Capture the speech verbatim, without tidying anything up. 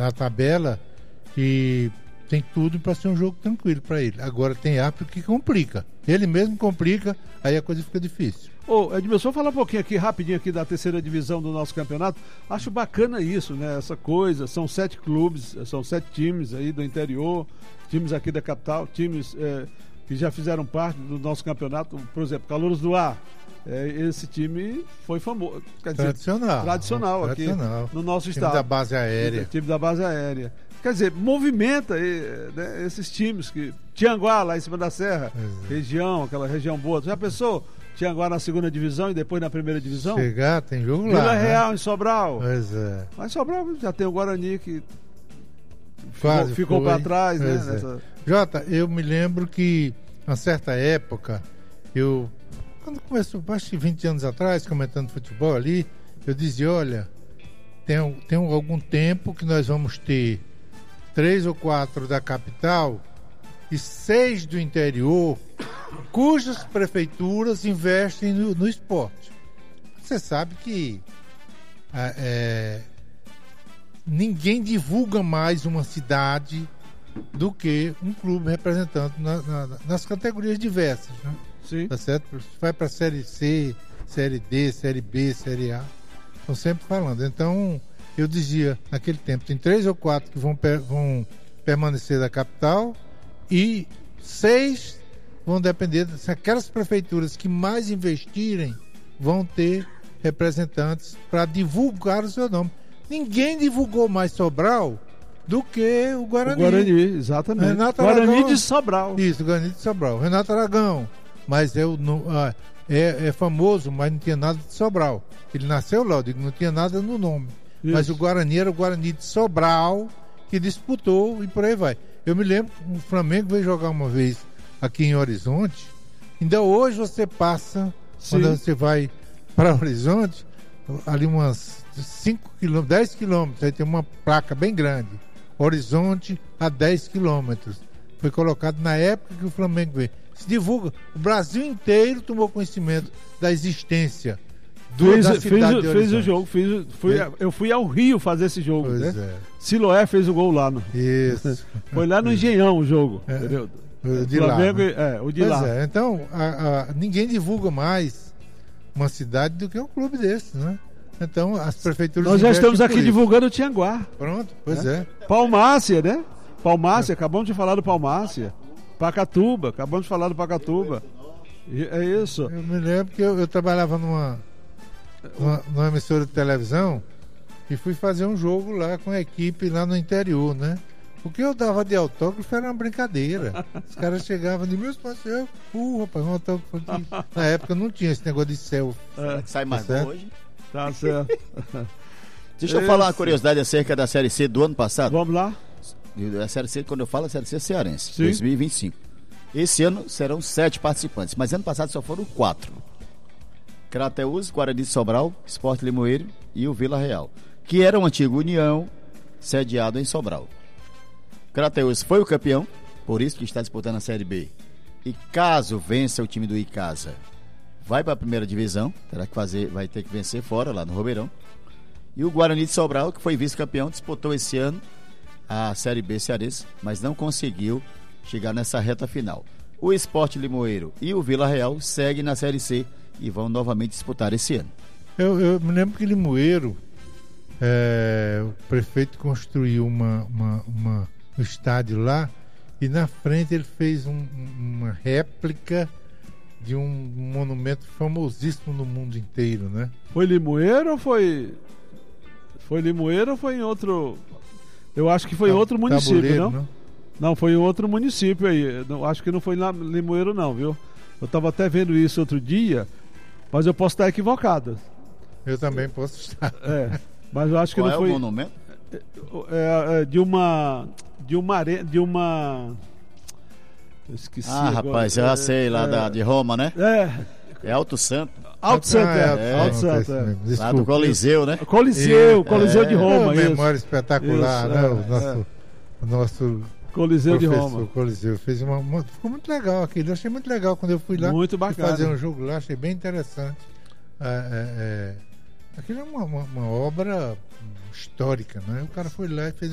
na tabela e tem tudo para ser um jogo tranquilo para ele. Agora tem árbitro que complica. Ele mesmo complica, aí a coisa fica difícil. Ô, Edmilson, vou falar um pouquinho aqui, rapidinho aqui da terceira divisão do nosso campeonato. Acho bacana isso, né? Essa coisa, são sete clubes, são sete times aí do interior, times aqui da capital, times é, que já fizeram parte do nosso campeonato. Por exemplo, Calouros do Ar. É, esse time foi famoso. Quer dizer, tradicional. Tradicional aqui tradicional. no nosso time estado. Time da base aérea. Time da base aérea. Quer dizer, movimenta né, esses times que... Tianguá, lá em cima da serra, é. região, aquela região boa. Tu já pensou? Tianguá na segunda divisão e depois na primeira divisão? Chegar, tem jogo Vila lá. Vila Real, né? em Sobral. Pois é. Mas em Sobral já tem o Guarani que Quase ficou, ficou para trás, né? É. Nessa... Jota, eu me lembro que, a certa época, eu... Quando começou, acho que vinte anos atrás, comentando futebol ali, eu dizia, olha, tem, tem algum tempo que nós vamos ter três ou quatro da capital e seis do interior, cujas prefeituras investem no, no esporte. Você sabe que é, ninguém divulga mais uma cidade do que um clube representando na, na, nas categorias diversas, né? Sim. Tá certo? Vai para Série C, Série D, Série B, Série A. Estão sempre falando. Então, eu dizia, naquele tempo, tem três ou quatro que vão, per- vão permanecer da capital e seis vão depender, aquelas prefeituras que mais investirem vão ter representantes para divulgar o seu nome. Ninguém divulgou mais Sobral do que o Guarani. O Guarani, exatamente. Renato Guarani Aragão, de Sobral. Isso, Guarani de Sobral. Renato Aragão. Mas eu não, ah, é, é famoso, mas não tinha nada de Sobral. Ele nasceu lá, eu digo, não tinha nada no nome. Isso. Mas o Guarani era o Guarani de Sobral que disputou e por aí vai. Eu me lembro que o Flamengo veio jogar uma vez aqui em Horizonte. Ainda hoje você passa, Sim. quando você vai para Horizonte, ali umas cinco quilômetros, dez quilômetros, aí tem uma placa bem grande. Horizonte a dez quilômetros. Foi colocado na época que o Flamengo veio. Se divulga. O Brasil inteiro tomou conhecimento da existência do, fez, da cidade fez, de Horizonte. Fez o jogo. Fez, fui, é. Eu fui ao Rio fazer esse jogo. Pois né? é. Siloé fez o gol lá. No... Isso. Foi lá no Engenhão o jogo. É. Entendeu? O de Flamengo, lá. Né? É, o de pois lá. É. Então, a, a, ninguém divulga mais uma cidade do que um clube desse, né? Então, as prefeituras... Nós já estamos aqui isso. divulgando o Tianguá. Pronto, pois é. é. Palmácia, né? Palmácia, é. acabamos de falar do Palmácia. Pacatuba, acabamos de falar do Pacatuba. É isso. Eu me lembro que eu, eu trabalhava numa, numa, numa emissora de televisão e fui fazer um jogo lá com a equipe lá no interior, né? O que eu dava de autógrafo era uma brincadeira. Os caras chegavam de meus parceiros, uh, rapaz, um autógrafo aqui. Na época não tinha esse negócio de selfie. É. Sai mais tá hoje. Tá certo. Deixa eu falar uma curiosidade acerca da Série C do ano passado. Vamos lá. A Série C, quando eu falo, a Série C é cearense, Sim. dois mil e vinte e cinco. Esse ano serão sete participantes, mas ano passado só foram quatro. Crateús, Guarani de Sobral, Sport Limoeiro e o Vila Real, que era o antigo União, sediado em Sobral. Crateús foi o campeão, por isso que está disputando a Série B. E caso vença o time do Icasa, vai para a primeira divisão, terá que fazer, vai ter que vencer fora, lá no Robeirão. E o Guarani de Sobral, que foi vice-campeão, disputou esse ano a Série B cearense, mas não conseguiu chegar nessa reta final. O Sport Limoeiro e o Vila Real seguem na Série C e vão novamente disputar esse ano. Eu, eu me lembro que Limoeiro, é, o prefeito construiu uma, uma, uma, um estádio lá e na frente ele fez um, uma réplica de um monumento famosíssimo no mundo inteiro, né? Foi Limoeiro ou foi... Foi Limoeiro ou foi em outro... Eu acho que foi em outro município, não? não? Não, foi em outro município aí. Não, acho que não foi lá Limoeiro, não, viu? Eu estava até vendo isso outro dia, mas eu posso estar equivocado. Eu também posso estar. É, mas eu acho que Qual não é foi. O monumento? É, é, de uma. De uma. De uma. Eu esqueci. Ah, agora. rapaz, eu já é, sei, lá é, da, de Roma, né? É. É Alto Santo. Alto Santo, ah, é. é, Alto é, Santo, é. é. Lá do Coliseu, né? Coliseu, Coliseu é, de Roma. É uma memória espetacular, isso, né? é, o nosso, é. o nosso Coliseu de professor Roma. Coliseu fez uma, uma. Ficou muito legal aquilo. Eu achei muito legal quando eu fui lá. Muito bacana. Fazer um jogo lá, achei bem interessante. É, é, é, aquilo é uma, uma, uma obra histórica, né? O cara foi lá e fez